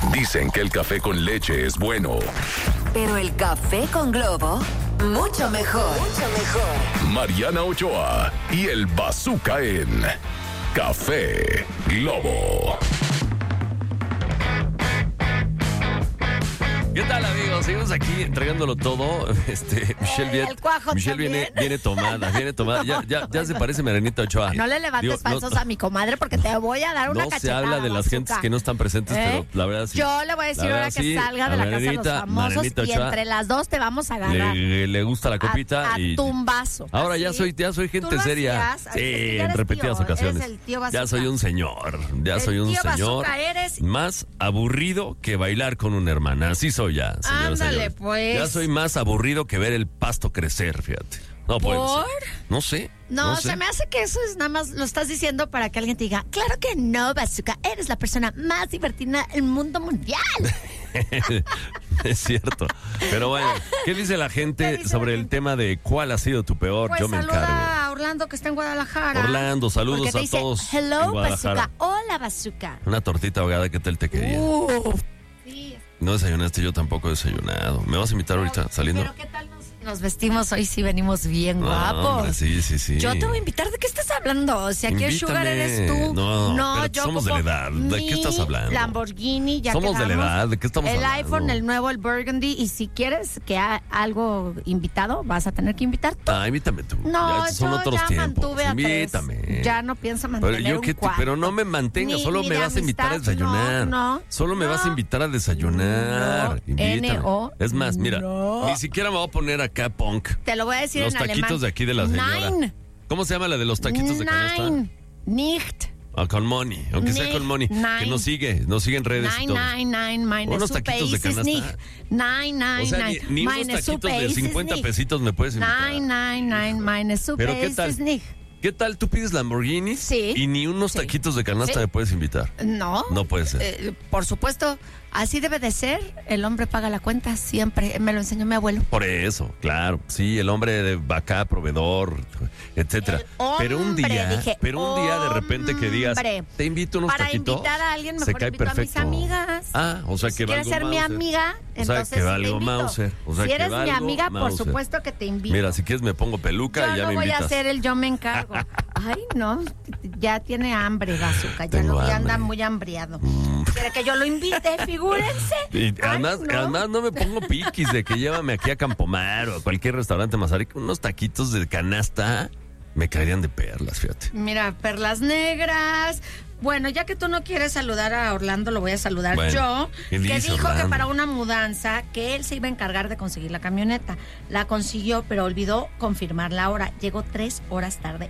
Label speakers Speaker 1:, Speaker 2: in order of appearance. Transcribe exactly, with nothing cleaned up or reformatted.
Speaker 1: Dicen que el café con leche es bueno.
Speaker 2: Pero el café con Globo, mucho mejor. Mucho mejor.
Speaker 1: Mariana Ochoa y el Bazooka en Café Globo.
Speaker 3: ¿Qué tal, amigos? Seguimos aquí entregándolo todo. Este, Michelle, viene,
Speaker 4: el cuajo
Speaker 3: Michelle viene, viene tomada, viene tomada. Ya, ya, ya se parece Marianita Ochoa.
Speaker 4: No le levantes
Speaker 3: Digo,
Speaker 4: falsos
Speaker 3: no,
Speaker 4: a mi comadre porque te voy a dar una
Speaker 3: no
Speaker 4: cachetada.
Speaker 3: se habla de las
Speaker 4: bazooka.
Speaker 3: gentes que no están presentes,
Speaker 4: ¿Eh?
Speaker 3: pero la verdad sí.
Speaker 4: Yo le voy a decir
Speaker 3: La
Speaker 4: ahora
Speaker 3: verdad,
Speaker 4: que
Speaker 3: sí,
Speaker 4: salga de
Speaker 3: a
Speaker 4: la casa de los
Speaker 3: Marianita-
Speaker 4: famosos
Speaker 3: Marianita
Speaker 4: y
Speaker 3: Ochoa
Speaker 4: entre las dos te vamos a agarrar.
Speaker 3: Le, le gusta la copita
Speaker 4: a, a
Speaker 3: y
Speaker 4: tumbazo.
Speaker 3: ahora ya
Speaker 4: Así.
Speaker 3: soy, ya soy
Speaker 4: ¿Tú
Speaker 3: gente
Speaker 4: lo
Speaker 3: seria.
Speaker 4: hacías?
Speaker 3: Sí,
Speaker 4: Es que ya
Speaker 3: en
Speaker 4: eres
Speaker 3: repetidas
Speaker 4: tío,
Speaker 3: ocasiones.
Speaker 4: eres el tío
Speaker 3: Ya
Speaker 4: bazooka.
Speaker 3: soy un señor, ya
Speaker 4: El
Speaker 3: soy un
Speaker 4: tío
Speaker 3: señor.
Speaker 4: bazooka eres.
Speaker 3: Más aburrido que bailar con una hermana. Así soy ya, señores.
Speaker 4: Ándale, pues.
Speaker 3: Ya soy más aburrido que ver el pasto crecer, fíjate. No puede
Speaker 4: ¿Por?
Speaker 3: ser. No sé.
Speaker 4: No,
Speaker 3: sé.
Speaker 4: se me hace que eso es nada más lo estás diciendo para que alguien te diga, claro que no, Bazooka, eres la persona más divertida del mundo mundial.
Speaker 3: Es cierto. Pero bueno, ¿qué dice la gente
Speaker 4: ¿Qué dice
Speaker 3: sobre
Speaker 4: la
Speaker 3: el
Speaker 4: gente?
Speaker 3: tema de cuál ha sido tu peor?
Speaker 4: Pues
Speaker 3: Yo me
Speaker 4: saluda
Speaker 3: encargo.
Speaker 4: a Orlando que está en Guadalajara.
Speaker 3: Orlando, saludos
Speaker 4: Porque te
Speaker 3: a
Speaker 4: dice,
Speaker 3: todos en
Speaker 4: hello,
Speaker 3: Guadalajara.
Speaker 4: Bazooka, hola, Bazooka.
Speaker 3: Una tortita ahogada, ¿qué tal te quería?
Speaker 4: Uf. Sí.
Speaker 3: No desayunaste, yo tampoco he desayunado. ¿Me vas a invitar ahorita saliendo?
Speaker 4: Pero ¿qué tal nos, nos vestimos hoy? Sí venimos bien
Speaker 3: No,
Speaker 4: guapos.
Speaker 3: hombre, sí, sí, sí.
Speaker 4: Yo te voy a invitar. ¿De qué estás hablando? O sea, aquí el
Speaker 3: Invítame.
Speaker 4: sugar eres tú.
Speaker 3: No, pero somos de la edad. ¿De qué
Speaker 4: mi
Speaker 3: estás hablando?
Speaker 4: Lamborghini, ya
Speaker 3: Somos de la
Speaker 4: quedamos.
Speaker 3: edad. ¿De qué estamos
Speaker 4: el
Speaker 3: hablando?
Speaker 4: El iPhone, el nuevo, el Burgundy. Y si quieres que ha algo invitado, vas a tener que invitar tú.
Speaker 3: Ah, invítame tú.
Speaker 4: No,
Speaker 3: ya son
Speaker 4: yo
Speaker 3: otros
Speaker 4: ya
Speaker 3: tiempos.
Speaker 4: mantuve a tres.
Speaker 3: Invítame.
Speaker 4: Ya no pienso
Speaker 3: Pero,
Speaker 4: mantener
Speaker 3: yo
Speaker 4: un
Speaker 3: qué te-
Speaker 4: cuarto.
Speaker 3: pero no me mantengas,
Speaker 4: Ni-
Speaker 3: solo
Speaker 4: ni
Speaker 3: me
Speaker 4: de
Speaker 3: vas a invitar a
Speaker 4: amistad,
Speaker 3: desayunar.
Speaker 4: no, no,
Speaker 3: solo me
Speaker 4: no.
Speaker 3: vas a invitar a desayunar.
Speaker 4: No,
Speaker 3: Invítame.
Speaker 4: N O.
Speaker 3: Es más, mira,
Speaker 4: No.
Speaker 3: ni siquiera me voy a poner acá punk.
Speaker 4: Te lo voy a decir
Speaker 3: Los
Speaker 4: en
Speaker 3: taquitos
Speaker 4: alemán.
Speaker 3: de aquí de la señora.
Speaker 4: Nein.
Speaker 3: ¿Cómo se llama la de los taquitos de canasta?
Speaker 4: Nein. Nicht.
Speaker 3: Ah, con Moni, aunque sea
Speaker 4: Ni-
Speaker 3: con Moni. Que
Speaker 4: nein.
Speaker 3: nos sigue, nos sigue en redes y
Speaker 4: Nein,
Speaker 3: todo.
Speaker 4: nein, nein, meine
Speaker 3: Unos
Speaker 4: Suppe
Speaker 3: taquitos de
Speaker 4: ist es
Speaker 3: canasta.
Speaker 4: nicht. Nein, nein,
Speaker 3: O sea,
Speaker 4: nein.
Speaker 3: ni, ni unos
Speaker 4: meine
Speaker 3: taquitos
Speaker 4: Suppe
Speaker 3: de
Speaker 4: ist es
Speaker 3: cincuenta
Speaker 4: nicht.
Speaker 3: pesitos me puedes invitar.
Speaker 4: Nein, nein, nein, meine Suppe
Speaker 3: Pero ¿qué
Speaker 4: ist
Speaker 3: tal?
Speaker 4: es nicht.
Speaker 3: ¿Qué tal tú pides Lamborghinis
Speaker 4: Sí.
Speaker 3: y ni unos
Speaker 4: Sí.
Speaker 3: taquitos de canasta
Speaker 4: Sí.
Speaker 3: me puedes invitar?
Speaker 4: No.
Speaker 3: No puede ser.
Speaker 4: Eh, por supuesto, así debe de ser. El hombre paga la cuenta siempre. Me lo enseñó mi abuelo.
Speaker 3: Por eso, claro. Sí, el hombre de acá, proveedor, etcétera.
Speaker 4: El hombre,
Speaker 3: Pero un día,
Speaker 4: dije,
Speaker 3: pero un día de repente que digas,
Speaker 4: hombre.
Speaker 3: te invito unos
Speaker 4: Para
Speaker 3: taquitos.
Speaker 4: invitar a alguien,
Speaker 3: se
Speaker 4: mejor
Speaker 3: cae
Speaker 4: invito
Speaker 3: perfecto.
Speaker 4: a mis amigas.
Speaker 3: Ah, o sea
Speaker 4: Si
Speaker 3: que
Speaker 4: quieres
Speaker 3: valgo
Speaker 4: ser mi
Speaker 3: Mauser.
Speaker 4: amiga,
Speaker 3: O sea,
Speaker 4: entonces
Speaker 3: que
Speaker 4: sí te
Speaker 3: valgo
Speaker 4: invito.
Speaker 3: Mauser. O sea,
Speaker 4: si
Speaker 3: que
Speaker 4: eres mi
Speaker 3: valgo
Speaker 4: amiga, por
Speaker 3: Mauser.
Speaker 4: supuesto que te invito.
Speaker 3: Mira, si quieres me pongo peluca
Speaker 4: Yo
Speaker 3: y ya
Speaker 4: no
Speaker 3: me
Speaker 4: voy
Speaker 3: invitas.
Speaker 4: a hacer el yo me encargo. Ay, no, ya tiene hambre, Bazooka. Ya
Speaker 3: Tengo
Speaker 4: lo vi,
Speaker 3: hambre.
Speaker 4: anda muy hambriado. ¿Quiere que yo lo invite? Figúrense.
Speaker 3: Y
Speaker 4: Ay,
Speaker 3: además,
Speaker 4: no.
Speaker 3: además no me pongo piquis de que llévame aquí a Campomar o a cualquier restaurante Mazarik, unos taquitos de canasta me caerían de perlas, fíjate.
Speaker 4: Mira, perlas negras. Bueno, ya que tú no quieres saludar a Orlando, lo voy a saludar
Speaker 3: Bueno,
Speaker 4: yo.
Speaker 3: ¿qué
Speaker 4: Que
Speaker 3: dice
Speaker 4: dijo
Speaker 3: Orlando?
Speaker 4: que para una mudanza, que él se iba a encargar de conseguir la camioneta. La consiguió, pero olvidó confirmar la hora. Llegó tres horas tarde.